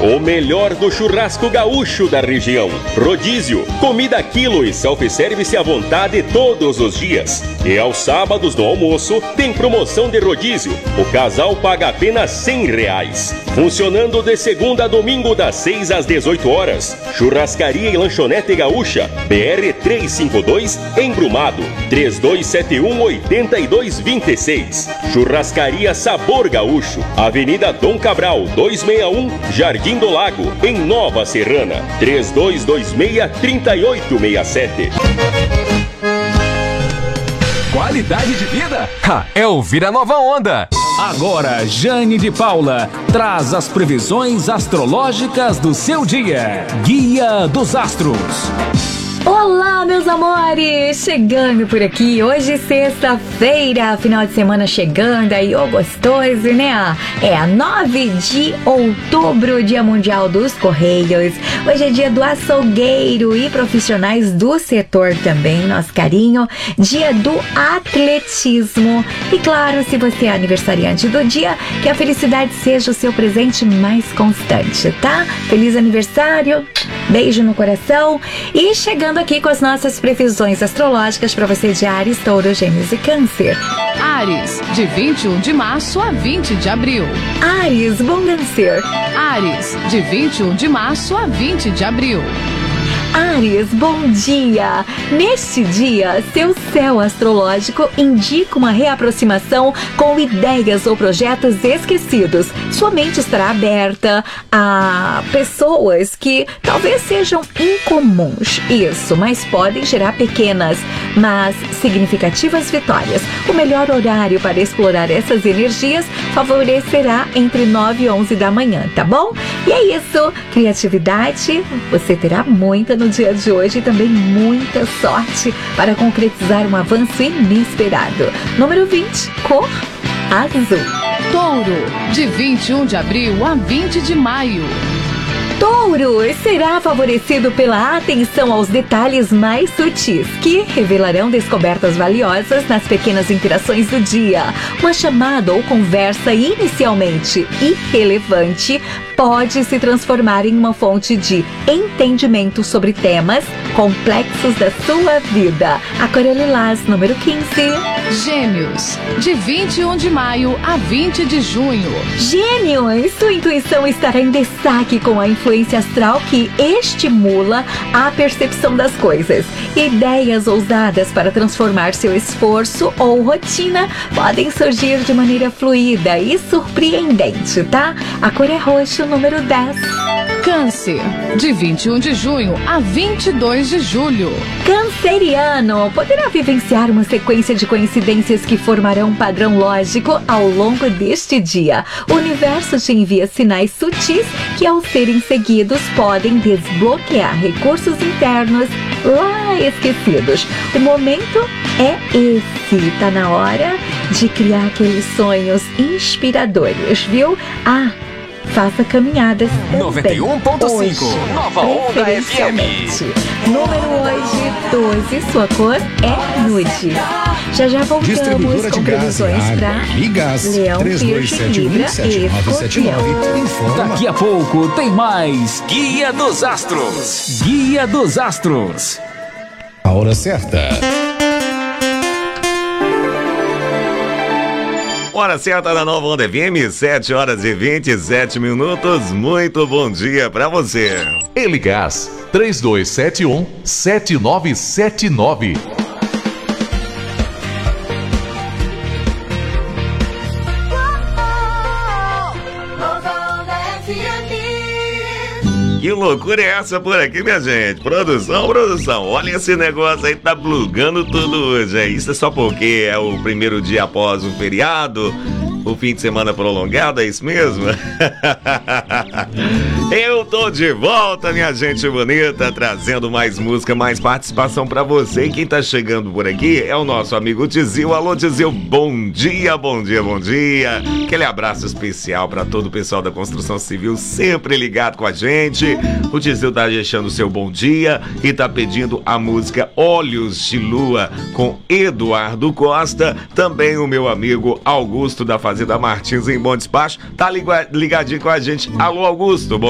O melhor do churrasco gaúcho da região. Rodízio, comida a quilo e self-service à vontade todos os dias. E aos sábados no almoço tem promoção de rodízio. O casal paga apenas R$100. Funcionando de segunda a domingo das 6 às 18 horas. Churrascaria e lanchonete gaúcha, BR 352, em Brumado, 3271-8226. Churrascaria Sabor Gaúcho, Avenida Dom Cabral, 261, Jardim do Lago, em Nova Serrana, 3226-3867. Qualidade de vida? É ouvir a Nova Onda. Agora, Jane de Paula traz as previsões astrológicas do seu dia. Guia dos Astros. Olá, meus amores! Chegando por aqui, hoje sexta-feira, final de semana chegando aí, ô gostoso, né? É 9 de outubro, Dia Mundial dos Correios. Hoje é dia do açougueiro e profissionais do setor também, nosso carinho. Dia do atletismo. E claro, se você é aniversariante do dia, que a felicidade seja o seu presente mais constante, tá? Feliz aniversário, beijo no coração e chegando aqui com as nossas previsões astrológicas para você de Áries, Touro, Gêmeos e Câncer. Áries, de 21 de março a 20 de abril. Áries, bom Câncer. Áries, de 21 de março a 20 de abril. Áries, bom dia! Neste dia, seu céu astrológico indica uma reaproximação com ideias ou projetos esquecidos. Sua mente estará aberta a pessoas que talvez sejam incomuns. Isso, mas podem gerar pequenas, mas significativas vitórias. O melhor horário para explorar essas energias favorecerá entre 9 e 11 da manhã, tá bom? E é isso, criatividade, você terá muita no dia de hoje e também muita sorte para concretizar um avanço inesperado. Número 20, cor azul. Touro, de 21 de abril a 20 de maio. Touro será favorecido pela atenção aos detalhes mais sutis, que revelarão descobertas valiosas nas pequenas interações do dia. Uma chamada ou conversa inicialmente irrelevante pode se transformar em uma fonte de entendimento sobre temas complexos da sua vida. A cor é lilás, número 15. Gêmeos, de 21 de maio a 20 de junho. Gêmeos, sua intuição estará em destaque com a influência astral que estimula a percepção das coisas. Ideias ousadas para transformar seu esforço ou rotina podem surgir de maneira fluida e surpreendente, tá? A cor é roxo, número 10. Câncer, de 21 de junho a 22 de julho. Canceriano poderá vivenciar uma sequência de coincidências que formarão um padrão lógico ao longo deste dia. O universo te envia sinais sutis que, ao serem seguidos, podem desbloquear recursos internos lá esquecidos. O momento é esse. Tá na hora de criar aqueles sonhos inspiradores, viu? Faça caminhadas 91.5 Nova Onda FM. Número hoje, 12, sua cor é nude. Já voltamos com previsões para Leão, Peixe, Libra e Escorpião. Daqui a pouco tem mais Guia dos Astros. Guia dos Astros. A hora certa. Hora certa da Nova Onda FM, 7 horas e 27 minutos. Muito bom dia pra você. Eligás 3271-7979. Que loucura é essa por aqui, minha gente? Produção. Olha esse negócio aí, tá plugando tudo hoje. Isso é só porque é o primeiro dia após o feriado, o fim de semana prolongado, é isso mesmo? Eu tô de volta, minha gente bonita, trazendo mais música, mais participação pra você. E quem tá chegando por aqui é o nosso amigo Tizil. Alô, Tizil, bom dia, bom dia, bom dia. Aquele abraço especial pra todo o pessoal da construção civil, sempre ligado com a gente. O Tizil tá deixando o seu bom dia e tá pedindo a música Olhos de Lua com Eduardo Costa. Também o meu amigo Augusto da Fazenda Martins em Bom Despacho tá ligadinho com a gente. Alô, Augusto, bom